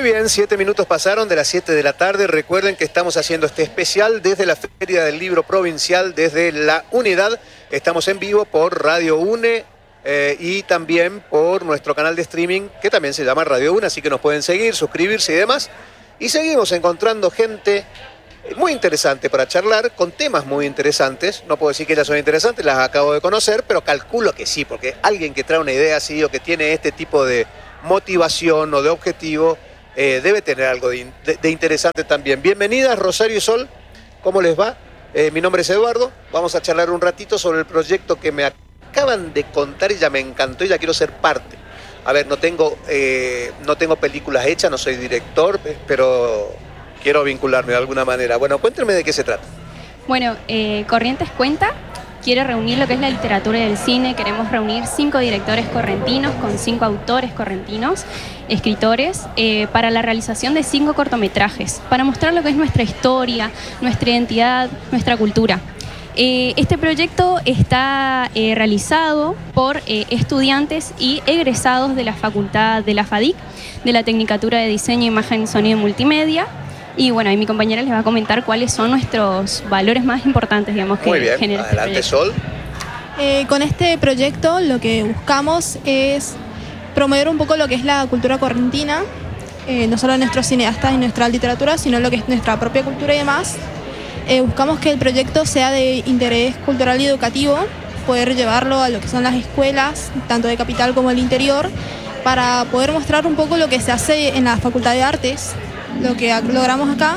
bien, 7 minutos pasaron de las 7 de la tarde. Recuerden que estamos haciendo este especial desde la Feria del Libro Provincial, desde la Unidad. Estamos en vivo por Radio UNE y también por nuestro canal de streaming, que también se llama Radio UNE, así que nos pueden seguir, suscribirse y demás. Y seguimos encontrando gente muy interesante para charlar, con temas muy interesantes. No puedo decir que ellas son interesantes, las acabo de conocer, pero calculo que sí, porque alguien que trae una idea así o que tiene este tipo de motivación o de objetivo, debe tener algo de interesante también. Bienvenidas, Rosario y Sol, ¿cómo les va? Mi nombre es Eduardo, vamos a charlar un ratito sobre el proyecto que me acaban de contar y ya me encantó y ya quiero ser parte. A ver, no tengo películas hechas, no soy director, pero quiero vincularme de alguna manera. Bueno, cuéntenme de qué se trata. Bueno, Corrientes Cuenta quiere reunir lo que es la literatura y el cine. Queremos reunir 5 directores correntinos con 5 autores correntinos, escritores, para la realización de 5 cortometrajes, para mostrar lo que es nuestra historia, nuestra identidad, nuestra cultura. Este proyecto está realizado por estudiantes y egresados de la facultad de la FADIC, de la Tecnicatura de Diseño, Imagen, Sonido y Multimedia. Y bueno, ahí mi compañera les va a comentar cuáles son nuestros valores más importantes, digamos, que genera este proyecto. Adelante, Sol. Con este proyecto lo que buscamos es promover un poco lo que es la cultura correntina, no solo de nuestros cineastas y nuestra literatura, sino lo que es nuestra propia cultura y demás. Buscamos que el proyecto sea de interés cultural y educativo, poder llevarlo a lo que son las escuelas, tanto de capital como del interior, para poder mostrar un poco lo que se hace en la Facultad de Artes, lo que logramos acá.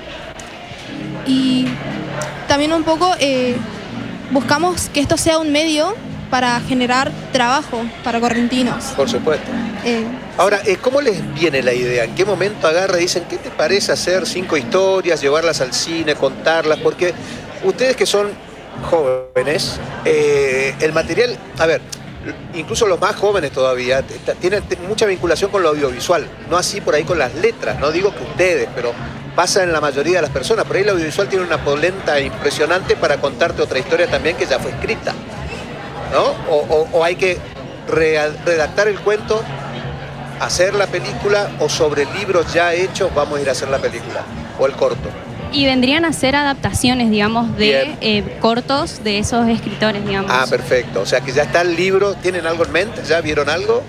Y también un poco buscamos que esto sea un medio para generar trabajo para correntinos. Por supuesto. Ahora, ¿cómo les viene la idea? ¿En qué momento agarra y dicen, ¿qué te parece hacer 5 historias, llevarlas al cine, contarlas? Porque ustedes que son jóvenes, el material, a ver, incluso los más jóvenes todavía tienen mucha vinculación con lo audiovisual, no así por ahí con las letras, no digo que ustedes, pero pasa en la mayoría de las personas. Por ahí el audiovisual tiene una polenta impresionante para contarte otra historia también que ya fue escrita, ¿no? O hay que redactar el cuento, hacer la película, o sobre libros ya hechos vamos a ir a hacer la película o el corto. Y vendrían a ser adaptaciones, digamos, de cortos de esos escritores, digamos. Ah, perfecto. O sea que ya está el libro. ¿Tienen algo en mente? ¿Ya vieron algo?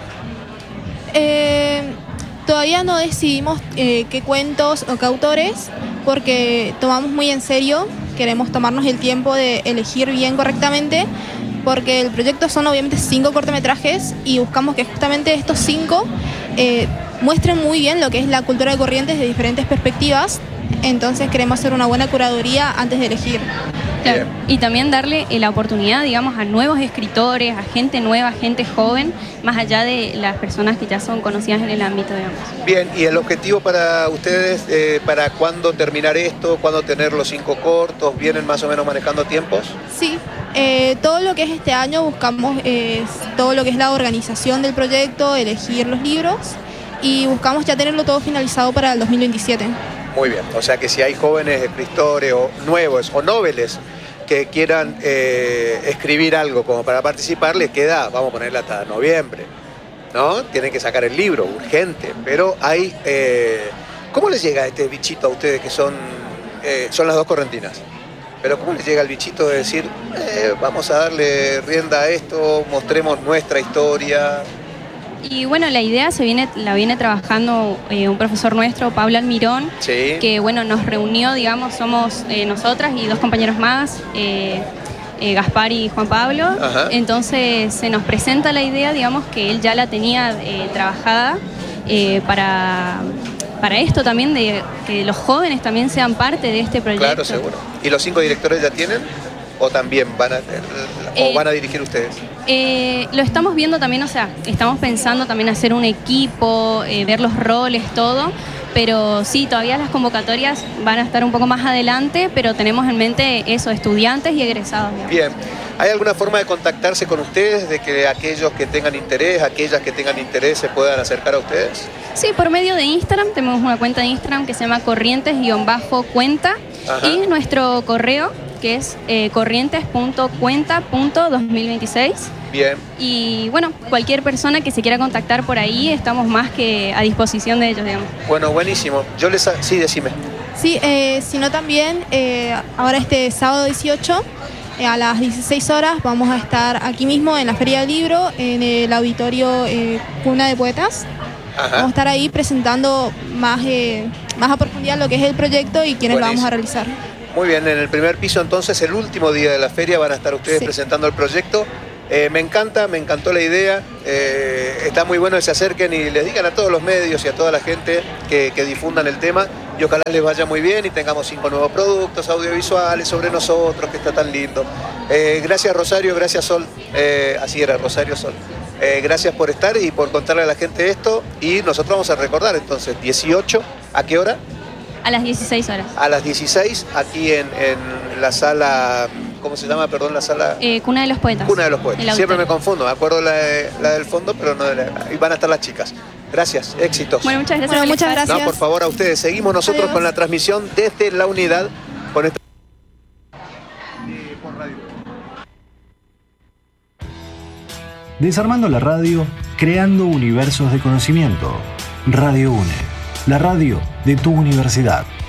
Todavía no decidimos qué cuentos o qué autores, porque tomamos muy en serio, queremos tomarnos el tiempo de elegir bien correctamente, porque el proyecto son obviamente 5 cortometrajes y buscamos que justamente estos 5 muestren muy bien lo que es la cultura de Corrientes de diferentes perspectivas. Entonces queremos hacer una buena curaduría antes de elegir. Claro. Y también darle la oportunidad, digamos, a nuevos escritores, a gente nueva, gente joven, más allá de las personas que ya son conocidas en el ámbito, digamos. Bien, ¿y el objetivo para ustedes, para cuándo terminar esto, cuándo tener los 5 cortos? ¿Vienen más o menos manejando tiempos? Sí, todo lo que es este año buscamos todo lo que es la organización del proyecto, elegir los libros y buscamos ya tenerlo todo finalizado para el 2027. Muy bien, o sea que si hay jóvenes escritores o nuevos o noveles que quieran escribir algo como para participar, les queda, vamos a ponerle hasta noviembre, ¿no? Tienen que sacar el libro, urgente, pero hay... ¿Cómo les llega este bichito a ustedes que son las 2 correntinas? Pero ¿cómo les llega el bichito de decir, vamos a darle rienda a esto, mostremos nuestra historia? Y bueno, la idea la viene trabajando un profesor nuestro, Pablo Almirón, sí, que bueno, nos reunió, digamos, somos nosotras y 2 compañeros más, Gaspar y Juan Pablo. Ajá. Entonces se nos presenta la idea, digamos, que él ya la tenía trabajada para esto también, de que los jóvenes también sean parte de este proyecto. Claro, seguro. ¿Y los 5 directores ya tienen? ¿O también van a dirigir ustedes? Lo estamos viendo también, o sea, estamos pensando también hacer un equipo, ver los roles, todo, pero sí, todavía las convocatorias van a estar un poco más adelante, pero tenemos en mente eso, estudiantes y egresados, digamos. Bien. ¿Hay alguna forma de contactarse con ustedes, de que aquellos que tengan interés, aquellas que tengan interés se puedan acercar a ustedes? Sí, por medio de Instagram, tenemos una cuenta de Instagram que se llama Corrientes-Cuenta. Ajá. Y nuestro correo, que es corrientes.cuenta.2026 Bien. Y bueno, cualquier persona que se quiera contactar por ahí, estamos más que a disposición de ellos, digamos. Bueno, buenísimo. Sí, decime. Sí, sino también ahora este sábado 18 a las 16 horas vamos a estar aquí mismo en la Feria del Libro, en el auditorio Cuna de Poetas. Ajá. Vamos a estar ahí presentando más a profundidad lo que es el proyecto y quiénes lo vamos a realizar. Muy bien, en el primer piso entonces, el último día de la feria, van a estar ustedes presentando el proyecto. Me encantó la idea, está muy bueno que se acerquen y les digan a todos los medios y a toda la gente que difundan el tema y ojalá les vaya muy bien y tengamos 5 nuevos productos audiovisuales sobre nosotros, que está tan lindo. Gracias Rosario, gracias Sol, así era, Rosario Sol. Gracias por estar y por contarle a la gente esto y nosotros vamos a recordar entonces, 18, ¿a qué hora? A las 16 horas. A las 16, aquí en la sala... ¿Cómo se llama? Perdón, la sala... Cuna de los Poetas. Cuna de los Poetas. Siempre me confundo, me acuerdo la del fondo, pero no de la... Y van a estar las chicas. Gracias, éxitos. Bueno, muchas gracias. Bueno, muchas gracias. No, por favor, a ustedes. Seguimos nosotros con la transmisión desde la unidad. Con esta... Desarmando la radio, creando universos de conocimiento. Radio UNE, la radio de tu universidad.